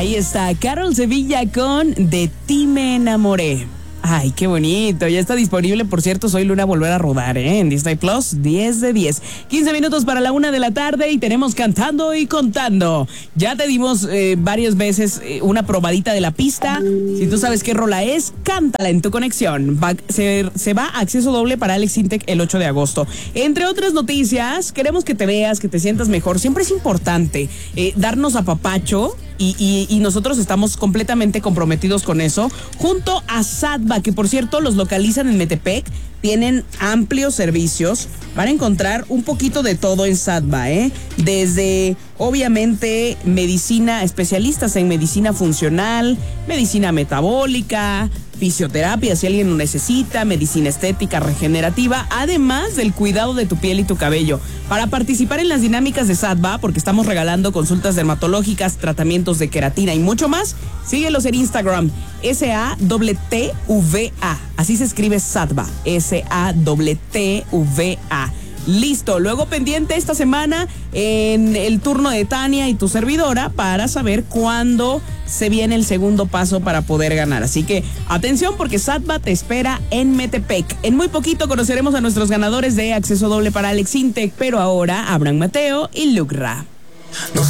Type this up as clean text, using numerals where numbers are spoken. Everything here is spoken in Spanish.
Ahí está, Carol Sevilla con De ti me enamoré. Ay, qué bonito. Ya está disponible, por cierto, Soy Luna volver a rodar, en Disney Plus, 10 de 10. 15 minutos para la 1 de la tarde y tenemos Cantando y Contando. Ya te dimos varias veces una probadita de la pista. Si tú sabes qué rola es, cántala en tu conexión. Se va a acceso doble para Alex Intec el 8 de agosto. Entre otras noticias, queremos que te veas, que te sientas mejor. Siempre es importante darnos apapacho. Y nosotros estamos completamente comprometidos con eso, junto a Sadba, que por cierto los localizan en Metepec, tienen amplios servicios. Van a encontrar un poquito de todo en Sadba, desde obviamente medicina, especialistas en medicina funcional, medicina metabólica, fisioterapia si alguien lo necesita, medicina estética regenerativa, además del cuidado de tu piel y tu cabello. Para participar en las dinámicas de Sadba, porque estamos regalando consultas dermatológicas, tratamientos de queratina y mucho más, síguelos en Instagram, SATTVA, así se escribe Sadba, SATTVA. Listo, luego pendiente esta semana en el turno de Tania y tu servidora para saber cuándo se viene el segundo paso para poder ganar. Así que atención, porque Sadba te espera en Metepec. En muy poquito conoceremos a nuestros ganadores de acceso doble para Alex Intec, pero ahora Abraham Mateo y Lucra.